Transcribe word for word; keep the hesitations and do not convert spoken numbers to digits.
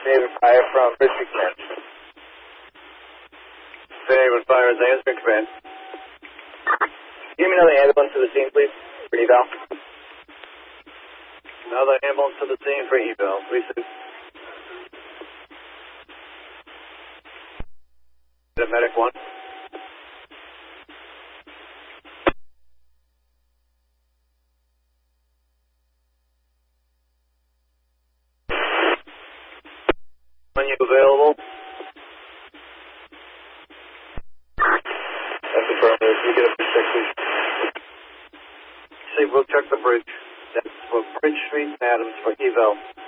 Haven Fire from Bridgeport Command. Haven Fire is answering command. Give me another ambulance to the scene, please, for eval. Another ambulance to the scene for eval, please. The medic one. When you available? That's affirmative. You get a bridge check, please. See, we'll check the bridge. That's for Bridge Street, Adams for eval.